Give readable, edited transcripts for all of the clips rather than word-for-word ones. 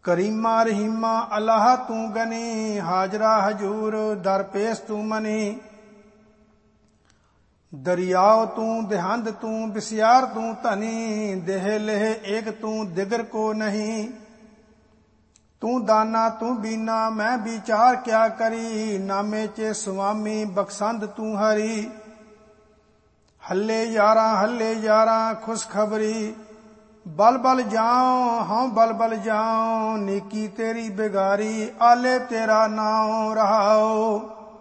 ਕਰੀਮਾ ਰਹੀਮਾ ਅਲਾਹ ਤੂੰ ਗਨੀ, ਹਾਜ਼ਰਾ ਹਜੂਰ ਦਰ ਪੇਸ਼ ਤੂੰ ਮਨੀ। ਦਰਿਆਓ ਤੂੰ ਦੇਹੰਦ ਤੂੰ ਬਿਸਿਆਰ ਤੂੰ ਧਨੀ, ਦੇਹ ਲੇਹ ਏਕ ਤੂੰ ਦਿਗਰ ਕੋ ਨਹੀਂ। ਤੂੰ ਦਾਨਾ ਤੂੰ ਬੀਨਾ ਮੈਂ ਵਿਚਾਰ ਕਿਆ ਕਰੀ, ਨਾਮੇ ਚੇ ਸੁਆਮੀ ਬਖਸ਼ੰਦ ਤੂੰ ਹਰੀ। ਹੱਲੇ ਯਾਰਾਂ ਖੁਸ਼ਖਬਰੀ, ਬਲ ਬਲ ਜਾਉ ਹਉ ਬਲ ਬਲ ਜਾਉ, ਨੀਕੀ ਤੇਰੀ ਬਿਗਾਰੀ ਆਲੇ ਤੇਰਾ ਨਾਉ ਰਹਾਉ।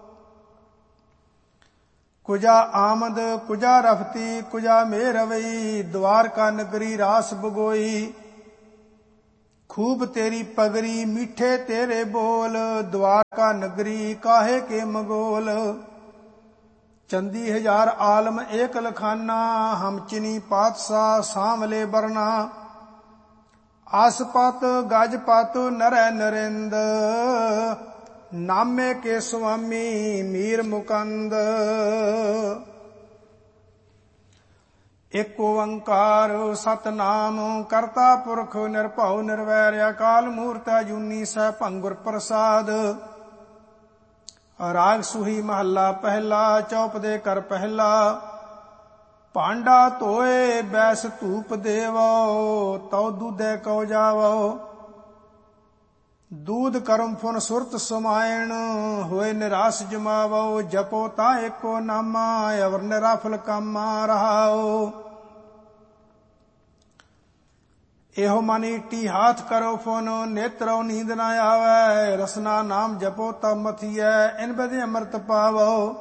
ਕੁਜਾ ਆਮਦ ਕੁਜਾ ਰਫਤੀ ਕੁਜਾ ਮੇਹ ਰਵਈ, ਦੁਆਰਕਾ ਨਗਰੀ ਰਾਸ ਬਗੋਈ। ਖੂਬ ਤੇਰੀ ਪਗਰੀ ਮੀਠੇ ਤੇਰੇ ਬੋਲ, ਦੁਆਰਕਾ ਨਗਰੀ ਕਾਹੇ ਕੇ ਮਗੋਲ। ਚੰਦੀ ਹਜ਼ਾਰ ਆਲਮ ਏਕ ਲਖਾਨਾ, ਹਮ ਚਿਨੀ ਪਾਤਸ਼ਾਹ ਸਾਂਵਲੇ ਬਰਨਾ। ਆਸਪਤ ਗਜਪਤ ਨਰੈ ਨਰਿੰਦ, ਨਾਮੇ ਕੇ ਸੁਆਮੀ ਮੀਰ ਮੁਕੰਦ। ਏਕ ਓੰਕਾਰ ਸਤਨਾਮ ਕਰਤਾ ਪੁਰਖ ਨਿਰਭਉ ਨਿਰਵੈਰ, ਅਕਾਲ ਮੂਰਤ ਅਜੂਨੀ ਸੈਭੰ ਗੁਰ ਪ੍ਰਸਾਦ। ਰਾਗ ਸੁਹੀ ਮਹੱਲਾ ਪਹਿਲਾ, ਚੌਪਦੇ ਕਰ ਪਹਿਲਾ। ਭਾਂਡਾ ਧੋਏ ਬੈਸ ਧੂਪ ਦੇਵੋ, ਤਉ ਦੂਧੈ ਕਉ ਜਾਵੋ। ਦੂਧ ਕਰਮ ਫੁਨ ਸੁਰਤ ਸਮਾਇਣ, ਹੋਏ ਨਿਰਾਸ ਜਮਾਵੋ। ਜਪੋ ਤਾਂ ਏਕੋ ਨਾਮਾ, ਅਵਰ ਨਿਰਾਫਲ ਕਾਮਾ ਰਹਾਓ। ਇਹੋ ਮਨ ਈਟੀ ਹਾਥ ਕਰੋ ਫੁਨ, ਨੇਤਰੋ ਨੀਂਦ ਨਾ ਆਵੈ। ਰਸਨਾ ਨਾਮ ਜਪੋ ਤਬ ਮਥੀਐ, ਇਨ ਬਿਧਿ ਅੰਮ੍ਰਿਤ ਪਾਵੋ।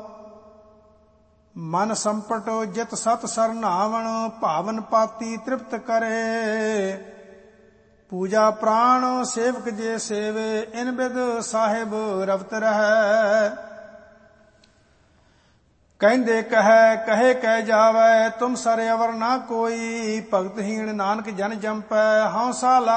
ਮਨ ਸੰਪਟ ਜਿਤ ਸਤ ਸਰਨਾਵਣ, ਭਾਵਨ ਪਾਤੀ ਤ੍ਰਿਪਤ ਕਰੇ। ਪੂਜਾ ਪ੍ਰਾਣ ਸੇਵਕ ਜੇ ਸੇਵੇ, ਇਨ ਬਿਧ ਸਾਹਿਬ ਰਵਤ ਰਹੈ। ਕਹਿੰਦੇ ਕਹੇ ਕਹਿ ਜਾਵੈ, ਤੁਮ ਸਰ ਅਵਰ ਨਾ ਕੋਈ। ਭਗਤਹੀਣ ਨਾਨਕ ਜਨ ਜੰਪੈ, ਹਉ ਸਾ